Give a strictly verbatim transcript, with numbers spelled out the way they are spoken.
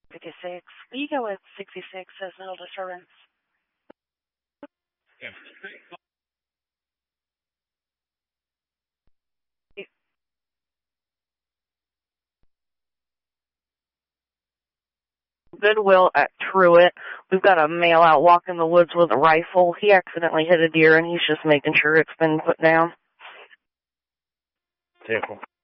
fifty-six. Will you go with sixty-six as middle disturbance? Yeah. Goodwill at Truett. We've got a male out walking the woods with a rifle. He accidentally hit a deer, and he's just making sure it's been put down. Careful.